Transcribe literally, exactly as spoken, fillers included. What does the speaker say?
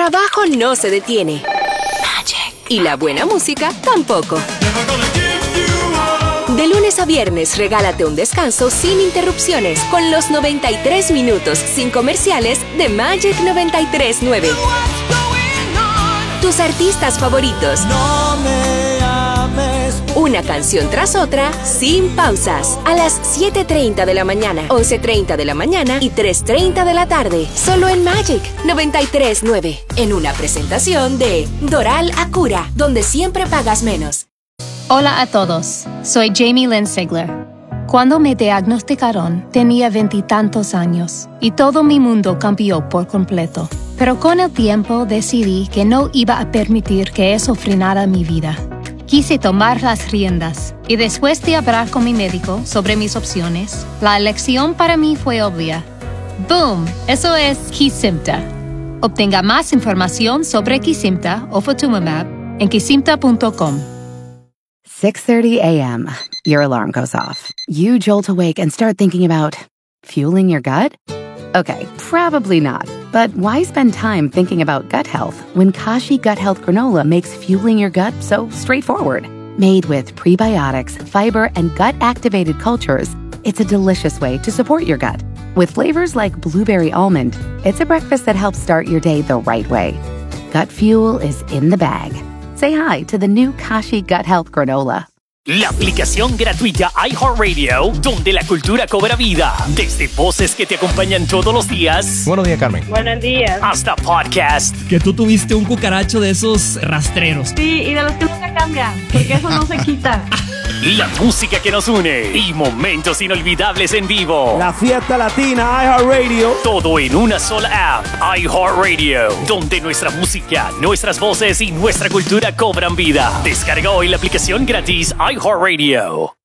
trabajo no se detiene. Magic. Y la buena música tampoco. De lunes a viernes, regálate un descanso sin interrupciones con los noventa y tres minutos sin comerciales de Magic noventa y tres punto nueve. Tus artistas favoritos. No me ames. Una canción tras otra, sin pausas. A las siete treinta de la mañana, once treinta de la mañana y tres treinta de la tarde. Solo en Magic noventa y tres punto nueve. En una presentación de Doral Acura, donde siempre pagas menos. Hola a todos, soy Jamie Lynn Sigler. Cuando me diagnosticaron, tenía veintitantos años y todo mi mundo cambió por completo. Pero con el tiempo decidí que no iba a permitir que eso frenara mi vida. Quise tomar las riendas y después de hablar con mi médico sobre mis opciones, la elección para mí fue obvia. ¡Boom! Eso es Kesimpta. Obtenga más información sobre Kesimpta o Ofatumumab en kesimpta punto com. six thirty a.m. Your alarm goes off. You jolt awake and start thinking about fueling your gut? Okay, probably not. But why spend time thinking about gut health when Kashi Gut Health Granola makes fueling your gut so straightforward? Made with prebiotics, fiber, and gut-activated cultures, it's a delicious way to support your gut. With flavors like blueberry almond, it's a breakfast that helps start your day the right way. Gut fuel is in the bag. Say hi to the new Kashi Gut Health Granola. La aplicación gratuita iHeartRadio, donde la cultura cobra vida. Desde voces que te acompañan todos los días. Buenos días, Carmen. Buenos días. Hasta podcast. Que tú tuviste un cucaracho de esos rastreros. Sí, y de los que nunca cambian, porque eso no se quita. La música que nos une y momentos inolvidables en vivo. La fiesta latina iHeartRadio. Todo en una sola app, iHeartRadio, donde nuestra música, nuestras voces y nuestra cultura cobran vida. Descarga hoy la aplicación gratis iHeartRadio.